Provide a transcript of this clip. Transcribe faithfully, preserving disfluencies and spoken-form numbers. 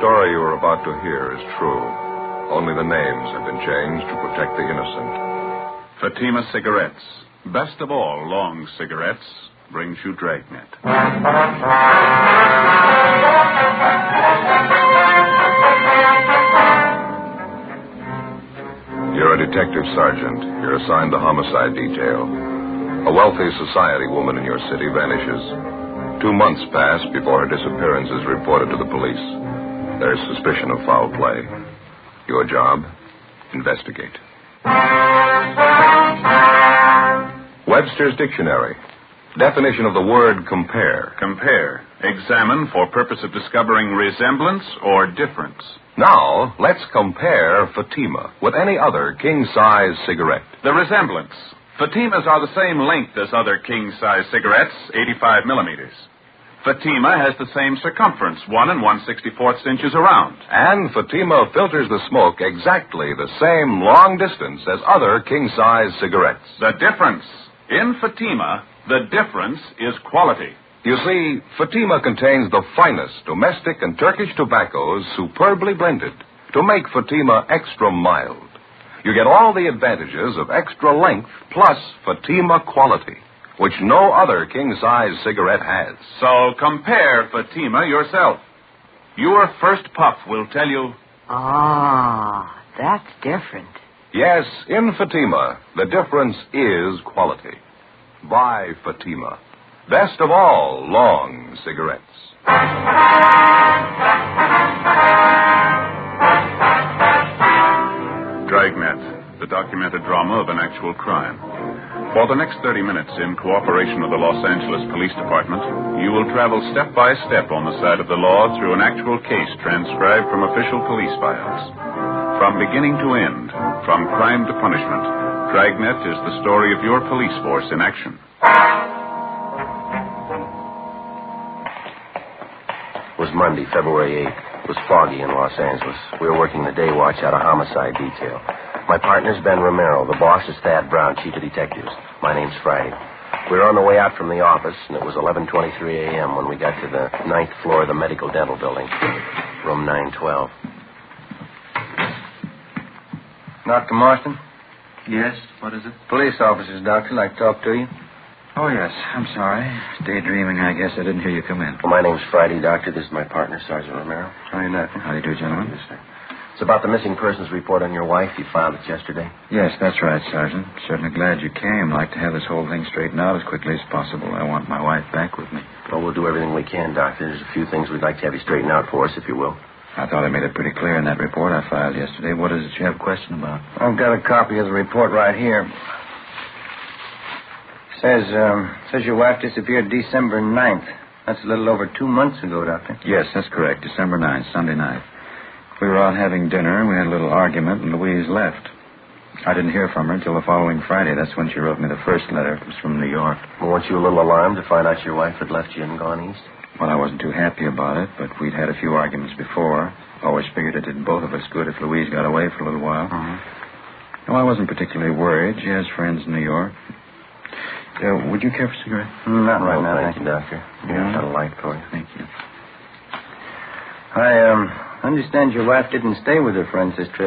story you are about to hear is true. Only the names have been changed to protect the innocent. Fatima Cigarettes, best of all long cigarettes, brings you Dragnet. You're a detective sergeant. You're assigned the homicide detail. A wealthy society woman in your city vanishes. Two months pass before her disappearance is reported to the police. There's suspicion of foul play. Your job? Investigate. Webster's Dictionary. Definition of the word compare. Compare. Examine for purpose of discovering resemblance or difference. Now, let's compare Fatima with any other king-size cigarette. The resemblance. Fatimas are the same length as other king-size cigarettes, eighty-five millimeters. Fatima has the same circumference, one and one sixty-fourths inches around. And Fatima filters the smoke exactly the same long distance as other king-size cigarettes. The difference. In Fatima, the difference is quality. You see, Fatima contains the finest domestic and Turkish tobaccos superbly blended to make Fatima extra mild. You get all the advantages of extra length plus Fatima quality, which no other king-size cigarette has. So compare Fatima yourself. Your first puff will tell you... Ah, that's different. Yes, in Fatima, the difference is quality. Buy Fatima. Best of all long cigarettes. Dragnet, the documented drama of an actual crime. For the next thirty minutes, in cooperation with the Los Angeles Police Department, you will travel step by step on the side of the law through an actual case transcribed from official police files. From beginning to end, from crime to punishment, Dragnet is the story of your police force in action. It was Monday, February eighth. It was foggy in Los Angeles. We were working the day watch out of homicide detail. My partner's Ben Romero. The boss is Thad Brown, chief of detectives. My name's Friday. We were on the way out from the office, and it was eleven twenty-three a.m. when we got to the ninth floor of the medical dental building, room nine twelve. Doctor Marston? Yes, what is it? Police officers, Doctor. Like to talk to you. Oh, yes. I'm sorry. Daydreaming, I guess. I didn't hear you come in. Well, my name's Friday, Doctor. This is my partner, Sergeant Romero. How do you know? How do you do, gentlemen? Yes, sir. It's about the missing persons report on your wife. You filed it yesterday. Yes, that's right, Sergeant. Certainly glad you came. I'd like to have this whole thing straightened out as quickly as possible. I want my wife back with me. Well, we'll do everything we can, Doctor. There's a few things we'd like to have you straighten out for us, if you will. I thought I made it pretty clear in that report I filed yesterday. What is it you have a question about? I've got a copy of the report right here. Says, um, says your wife disappeared December ninth. That's a little over two months ago, Doctor. Yes, that's correct. December ninth, Sunday night. We were out having dinner, and we had a little argument, and Louise left. I didn't hear from her until the following Friday. That's when she wrote me the first letter. It was from New York. Well, weren't you a little alarmed to find out your wife had left you and gone east? Well, I wasn't too happy about it, but we'd had a few arguments before. Always figured it did both of us good if Louise got away for a little while. Mm-hmm. No, I wasn't particularly worried. She has friends in New York. Uh, would you care for a cigarette? Mm, not right well, now, thank you, Doctor. Yeah? Got a light for you. Thank you. I, um, understand your wife didn't stay with her friends this trip.